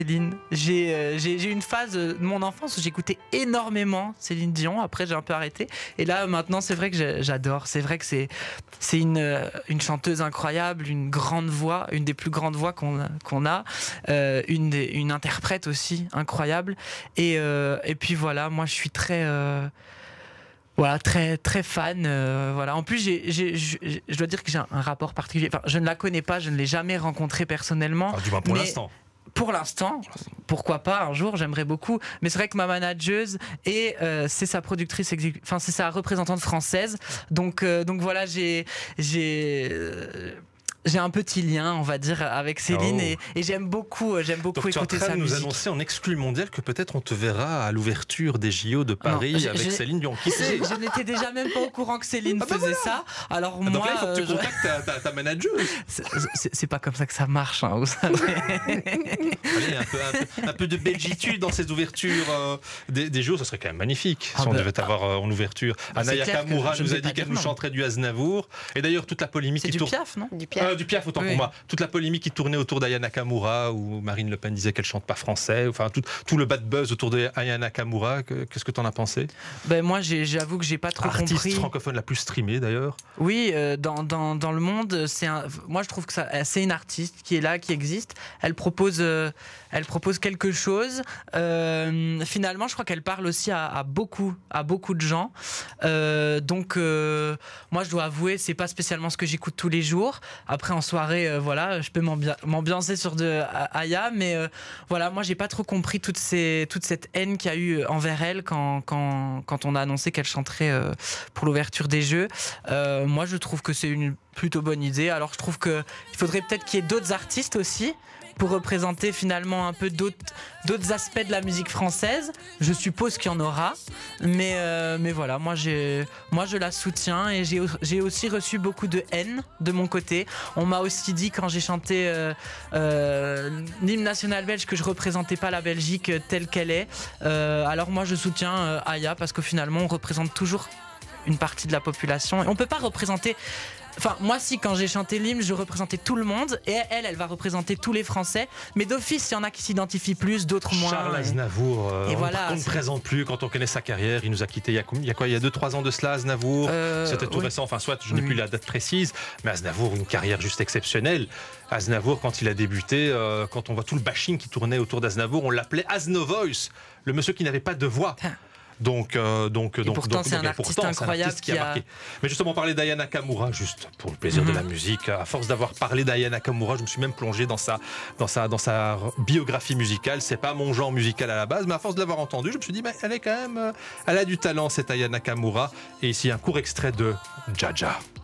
Céline. J'ai eu une phase de mon enfance où j'écoutais énormément Céline Dion. Après, j'ai un peu arrêté. Et là, maintenant, c'est vrai que j'adore. C'est vrai que c'est une chanteuse incroyable, une grande voix, une des plus grandes voix qu'on a, une interprète aussi incroyable. Et puis voilà, moi, je suis très très fan. Voilà. En plus, je dois dire que j'ai un rapport particulier. Enfin, je ne la connais pas, je ne l'ai jamais rencontrée personnellement. Du moins pour l'instant. Pour l'instant, pourquoi pas un jour, j'aimerais beaucoup. Mais c'est vrai que ma manageuse c'est sa productrice, c'est sa représentante française. Donc voilà, j'ai un petit lien, on va dire, avec Céline et j'aime beaucoup écouter sa musique. Donc tu es en train de nous annoncer en exclu mondial que peut-être on te verra à l'ouverture des JO de Paris avec Céline Dion. Qui sait ? Je n'étais déjà même pas au courant que Céline faisait ça. Alors donc moi, là, il faut que tu contactes ta manageuse. C'est pas comme ça que ça marche, hein, vous savez. Allez, un peu de belgitude dans ces ouvertures des JO, ça serait quand même magnifique si on devait avoir en ouverture. Anaya Kamura nous a dit qu'elle nous chanterait du Aznavour. Et d'ailleurs, toute la polémique qui tourne. C'est du Piaf, non ? Du Piaf, autant pour moi. Toute la polémique qui tournait autour d'Aya Nakamura, où Marine Le Pen disait qu'elle chante pas français, enfin tout le bad buzz autour d'Aya Nakamura, qu'est-ce que tu en as pensé ? Moi, j'avoue que j'ai pas trop compris. Artiste francophone la plus streamée d'ailleurs. Oui, dans le monde, moi je trouve que c'est une artiste qui est là, qui existe. Elle propose quelque chose. Finalement, je crois qu'elle parle aussi à beaucoup de gens. Donc, moi, je dois avouer, c'est pas spécialement ce que j'écoute tous les jours. Après, en soirée, je peux m'ambiancer sur de Aya, mais voilà, moi, j'ai pas trop compris toute cette haine qu'il y a eu envers elle quand on a annoncé qu'elle chanterait pour l'ouverture des Jeux. Moi, je trouve que c'est une plutôt bonne idée. Alors, je trouve qu'il faudrait peut-être qu'il y ait d'autres artistes aussi pour représenter finalement un peu d'autres aspects de la musique française. Je suppose qu'il y en aura, mais voilà, moi je la soutiens et j'ai aussi reçu beaucoup de haine de mon côté. On m'a aussi dit quand j'ai chanté l'hymne national belge que je représentais pas la Belgique telle qu'elle est. Alors moi je soutiens Aya parce que finalement on représente toujours une partie de la population et on peut pas représenter. Enfin, moi, quand j'ai chanté l'hymne, je représentais tout le monde et elle va représenter tous les Français. Mais d'office, il y en a qui s'identifient plus, d'autres moins. Charles Aznavour, on ne présente plus quand on connaît sa carrière. Il nous a quittés il y a 2-3 ans de cela, Aznavour. C'était tout récent, enfin, soit je n'ai plus la date précise, mais Aznavour, une carrière juste exceptionnelle. Aznavour, quand il a débuté, quand on voit tout le bashing qui tournait autour d'Aznavour, on l'appelait Aznovoice, le monsieur qui n'avait pas de voix. Donc, pourtant, c'est un artiste incroyable qui a marqué. Mais justement, on parlait d'Aya Nakamura, juste pour le plaisir de la musique. À force d'avoir parlé d'Aya Nakamura, je me suis même plongé dans sa biographie musicale. C'est pas mon genre musical à la base, mais à force de l'avoir entendu, je me suis dit, elle a du talent, cette Aya Nakamura. Et ici, un court extrait de Jaja.